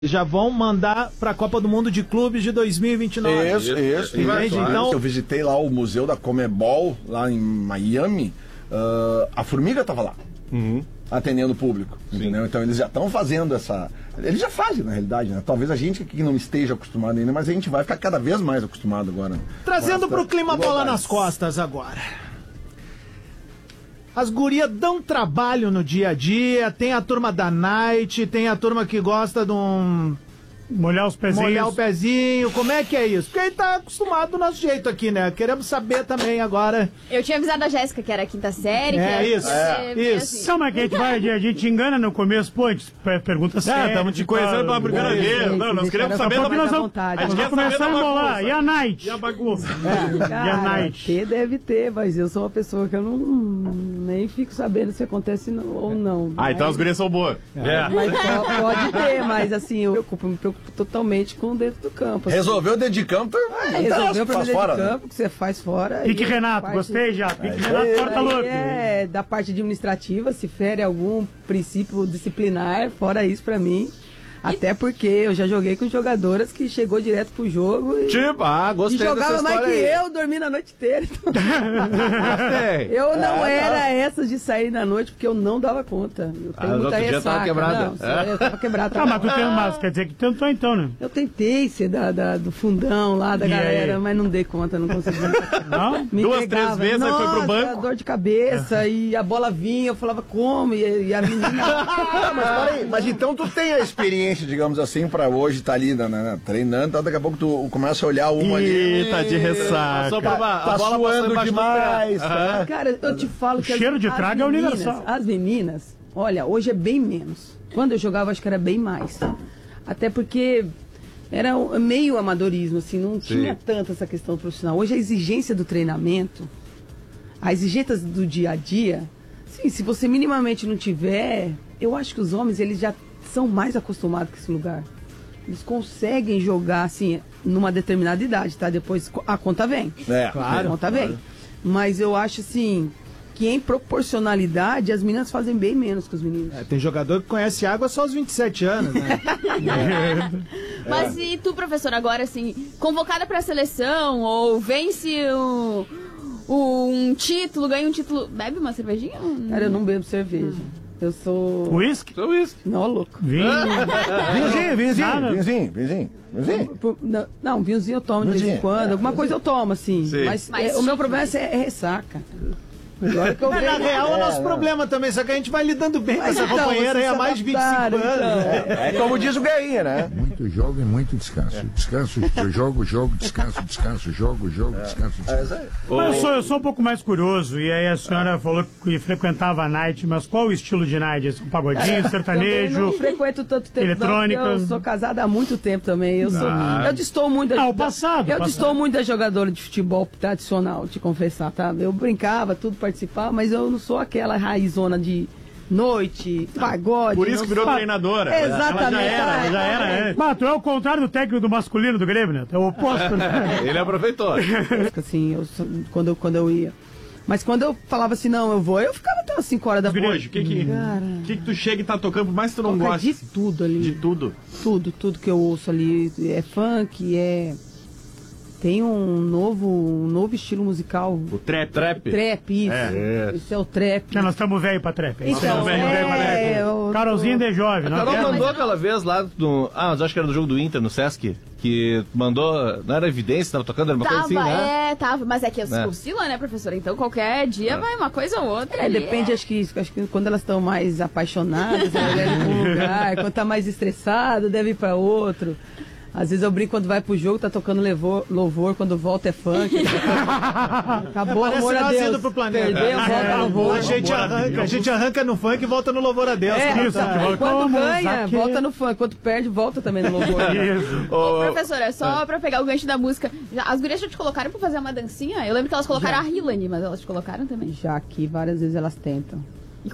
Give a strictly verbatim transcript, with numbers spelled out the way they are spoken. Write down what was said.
Já vão mandar para a Copa do Mundo de Clubes de dois mil e vinte e nove. Isso, isso. Entende? Então, eu visitei lá o museu da Comebol, lá em Miami. Uh, a Formiga estava lá, uhum. atendendo o público. Entendeu? Então eles já estão fazendo essa... Eles já fazem, na realidade, né? Talvez a gente aqui não esteja acostumado ainda, mas a gente vai ficar cada vez mais acostumado agora. Trazendo para o clima bola nas costas agora. As gurias dão trabalho no dia a dia, tem a turma da night, tem a turma que gosta de um... Molhar os pezinhos. Molhar o pezinho, como é que é isso? Porque a gente tá acostumado do nosso jeito aqui, né? Queremos saber também agora. Eu tinha avisado a Jéssica que era a quinta série. É, que isso, é, isso. Assim. Não, mas que a gente, vai, a gente engana no começo, pô, a gente pergunta sério. É, estamos te conhecendo pra primeira vez. Não, nós queremos saber da nós vamos, a gente vai começar a embolar. E a night? E a bagunça? É, cara, e a night? Ter deve ter, mas eu sou uma pessoa que eu não nem fico sabendo se acontece ou não. Ah, mas, então as gurias são boas. É. Mas pode ter, mas assim, eu me preocupo, me preocupo totalmente com dentro do campo. Assim. Resolveu dentro de campo, é, resolveu pra dentro fora, de campo, né? Que você faz fora. Pique Renato, parte... gostei já. Pique é, Renato, corta louco. É da parte administrativa, se fere algum princípio disciplinar, fora isso pra mim. Até porque eu já joguei com jogadoras que chegou direto pro jogo e... Tipo, ah, gostei e jogava dessa mais que aí. eu, dormi a noite inteira. Então... eu não é, era não. essas de sair na noite porque eu não dava conta. Eu tenho ah, muita ressaca. Tava quebrada. Não, é? Eu tava quebrada. Ah, mas tu tem, mas quer dizer que tentou então, né? Eu tentei ser da, da, do fundão lá, da e galera, aí? Mas não dei conta, não consegui. Não? Me Duas, pegava. três vezes, Nossa, aí foi pro banco? Dor de cabeça e a bola vinha, eu falava como? E, e a menina... ah, mas peraí, mas então tu tem a experiência, digamos assim, pra hoje estar tá ali né, né, treinando, tá, daqui a pouco tu começa a olhar uma ali. Tá de ressaca. Tá, tá suando demais. Tá? Cara, eu te falo que o cheiro as, de traga é universal. As meninas, olha, hoje é bem menos. Quando eu jogava, acho que era bem mais. Até porque era meio amadorismo, assim, não Sim. tinha tanto essa questão profissional. Hoje a exigência do treinamento, a exigência do dia a dia, sim, se você minimamente não tiver, eu acho que os homens, eles já são mais acostumados com esse lugar. Eles conseguem jogar, assim, numa determinada idade, tá? Depois a conta vem. É, claro. A conta claro. vem. Mas eu acho, assim, que em proporcionalidade, as meninas fazem bem menos que os meninos. É, tem jogador que conhece água só aos vinte e sete anos, né? é. Mas e tu, professor, agora, assim, convocada pra seleção, ou vence um, um título, ganha um título, bebe uma cervejinha? Cara, eu não bebo cerveja. Eu sou... Whisky? Sou whisky. Não, louco. Vinho. Vinhozinho, vinhozinho, vinhozinho, vinhozinho. Vinhozinho? Não, não, vinhozinho eu tomo de vez em quando. Alguma coisa eu tomo, assim. Sim. Mas, Mas é, o meu problema é, é ressaca. Agora que eu é, na real é o nosso é, problema também, só que a gente vai lidando bem com essa então, companheira aí há mais de vinte e cinco anos. Então. É, é como diz o Guerrinha, né? Muito jogo e muito descanso. É. Descanso, eu jogo, jogo, descanso, descanso, jogo, jogo, é. descanso, descanso. É, mas eu sou, eu sou um pouco mais curioso, e aí a senhora falou que frequentava a night, mas qual o estilo de night? Um pagodinho, sertanejo? Eu não frequento tanto tempo, eletrônica. Não, eu sou casada há muito tempo também. Eu, sou, ah. eu destoou muito da, ah, o passado, Eu passado. destoou muito da jogadora de futebol tradicional, te confessar, tá? Eu brincava, tudo participava, mas eu não sou aquela raizona de noite, pagode. Por isso que virou sou... treinadora. Exatamente. Ela já era, ela já era. É. Mas tu é o contrário do técnico do masculino do Grêmio, né? É o oposto, né? Ele aproveitou. Assim, eu, quando, eu, quando eu ia. Mas quando eu falava assim, não, eu vou, eu ficava até umas cinco horas da manhã. Hoje, o que que, que que tu chega e tá tocando, por mais que tu não gosta? De tudo ali. De tudo? Tudo, tudo que eu ouço ali. É funk, é... Tem um novo, um novo estilo musical. O trap. Trap, trap isso. É. Isso é o trap. Já nós estamos velho pra trap. Então, velho, é, velho pra trap. É, eu, Carolzinha de jovem. A Carol mandou aquela vez lá no... Ah, mas acho que era do jogo do Inter, no Sesc. Que mandou... Não era evidência, tava tocando, era uma tava, coisa assim, né? É, tava. Mas é que é. oscila, né, professora? Então qualquer dia é. vai uma coisa ou outra. É, depende, é. acho que acho que quando elas estão mais apaixonadas, elas devem ir pra um lugar. Quando tá mais estressado, deve ir pra outro. Às vezes eu brinco quando vai pro jogo, tá tocando louvor, louvor quando volta é funk. Acabou, é, amor a Deus. Indo pro planeta. Perdeu, volta é, louvor. A gente, arranca, a gente arranca no funk e volta no louvor a Deus. É, isso, tá. Quando Como ganha, zaque... volta no funk. Quando perde, volta também no louvor. Ô, professora, só pra pegar o gancho da música, já, as gurias já te colocaram pra fazer uma dancinha? Eu lembro que elas colocaram já. a Hillary, mas elas te colocaram também. Já aqui, várias vezes elas tentam.